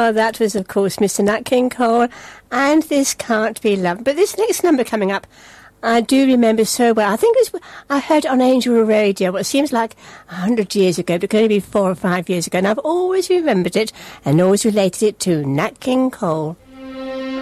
Oh, that was, of course, Mr. Nat King Cole, and This Can't Be Love. But this next number coming up, I do remember so well. I think I heard it on Angel Radio, what seems like 100 years ago, but it could only be 4 or 5 years ago, and I've always remembered it and always related it to Nat King Cole.